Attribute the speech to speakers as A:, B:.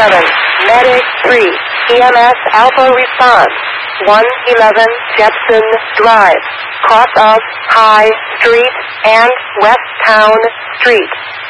A: Medic 3, EMS Alpha response, 111 Jepson Drive, cross of High Street and West Town Street.